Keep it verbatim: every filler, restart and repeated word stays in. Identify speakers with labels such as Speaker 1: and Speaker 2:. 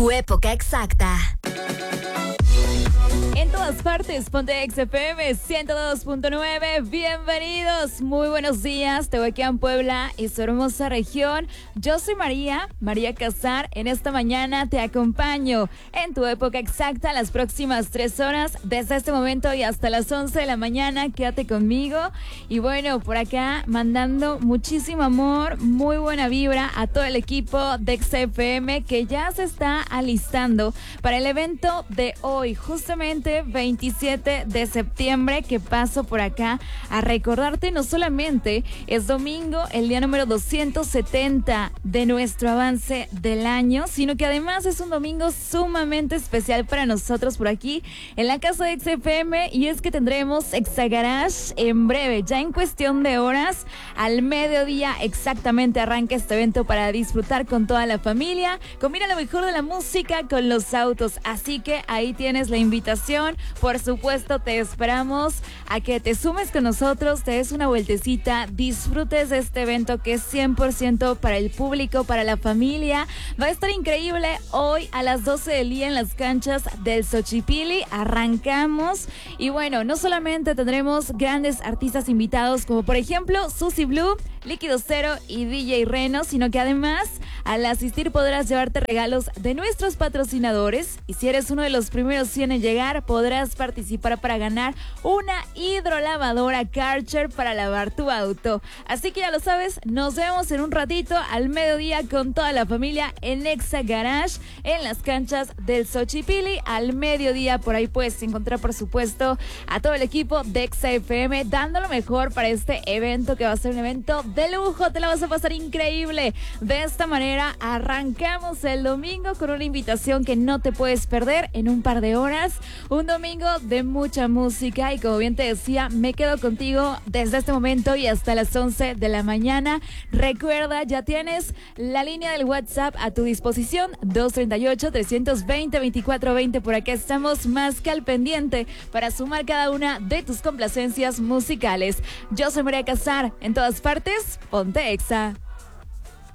Speaker 1: Tu época exacta.
Speaker 2: En todas partes, ponte Exa F M ciento dos punto nueve. Bienvenidos, muy buenos días, Tehuacán, Puebla y su hermosa región. Yo soy María, María Casar. En esta mañana te acompaño en tu época exacta las próximas tres horas, desde este momento y hasta las once de la mañana. Quédate conmigo. Y bueno, por acá mandando muchísimo amor, muy buena vibra a todo el equipo de Exa F M que ya se está alistando para el evento de hoy, justamente veintisiete de septiembre, que paso por acá a recordarte. No solamente es domingo, el día número doscientos setenta de nuestro avance del año, sino que además es un domingo sumamente especial para nosotros por aquí en la casa de Exa F M, y es que tendremos Exa Garage en breve, ya en cuestión de horas, al mediodía exactamente arranca este evento para disfrutar con toda la familia. Combina lo mejor de la música con los autos, así que ahí tienes la invitación. Por supuesto, te esperamos a que te sumes con nosotros, te des una vueltecita, disfrutes de este evento que es cien por ciento para el público, para la familia. Va a estar increíble hoy a las doce del día en las canchas del Xochipilli. Arrancamos y bueno, no solamente tendremos grandes artistas invitados como por ejemplo Susie Blue, Líquido Cero y D J Reno, sino que además al asistir podrás llevarte regalos de nuestros patrocinadores, y si eres uno de los primeros cien en llegar podrás participar para ganar una hidrolavadora Karcher para lavar tu auto. Así que ya lo sabes, nos vemos en un ratito al mediodía con toda la familia en Exa Garage en las canchas del Xochipilli. Al mediodía por ahí puedes encontrar por supuesto a todo el equipo de Exa F M dando lo mejor para este evento, que va a ser un evento de lujo. Te la vas a pasar increíble. De esta manera arrancamos el domingo con una invitación que no te puedes perder en un par de horas. Un domingo de mucha música, y como bien te decía, me quedo contigo desde este momento y hasta las once de la mañana. Recuerda, ya tienes la línea del WhatsApp a tu disposición, dos tres ocho, tres dos cero, veinticuatro veinte. Por acá estamos más que al pendiente para sumar cada una de tus complacencias musicales. Yo soy María Casar, en todas partes, ponte Exa.